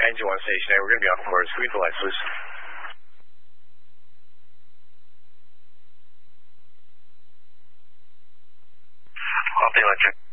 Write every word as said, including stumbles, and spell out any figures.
engine one station A. We're going to be on course. Read the lights, please. Off the electric.